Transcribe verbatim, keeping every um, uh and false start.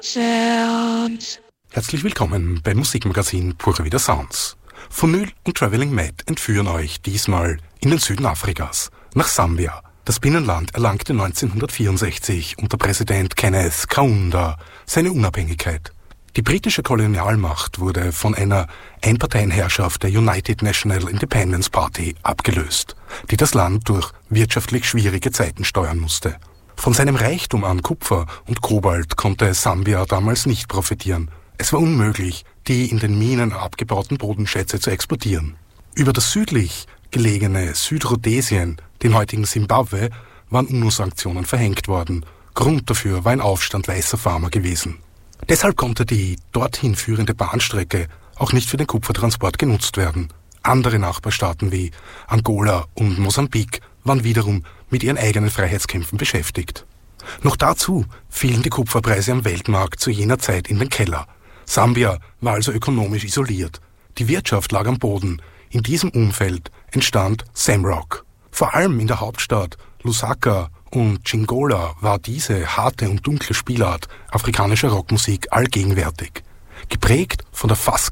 Sounds. Herzlich willkommen beim Musikmagazin Pure Vida Sounds. Phonyl und Traveling Mad entführen euch diesmal in den Süden Afrikas, nach Sambia. Das Binnenland erlangte neunzehnhundertvierundsechzig unter Präsident Kenneth Kaunda seine Unabhängigkeit. Die britische Kolonialmacht wurde von einer Einparteienherrschaft der United National Independence Party abgelöst, die das Land durch wirtschaftlich schwierige Zeiten steuern musste. Von seinem Reichtum an Kupfer und Kobalt konnte Sambia damals nicht profitieren. Es war unmöglich, die in den Minen abgebauten Bodenschätze zu exportieren. Über das südlich gelegene Südrhodesien, den heutigen Simbabwe, waren UNO-Sanktionen verhängt worden. Grund dafür war ein Aufstand weißer Farmer gewesen. Deshalb konnte die dorthin führende Bahnstrecke auch nicht für den Kupfertransport genutzt werden. Andere Nachbarstaaten wie Angola und Mosambik waren wiederum mit ihren eigenen Freiheitskämpfen beschäftigt. Noch dazu fielen die Kupferpreise am Weltmarkt zu jener Zeit in den Keller. Sambia war also ökonomisch isoliert. Die Wirtschaft lag am Boden. In diesem Umfeld entstand Samrock. Vor allem in der Hauptstadt Lusaka und Chingola war diese harte und dunkle Spielart afrikanischer Rockmusik allgegenwärtig. Geprägt von der fast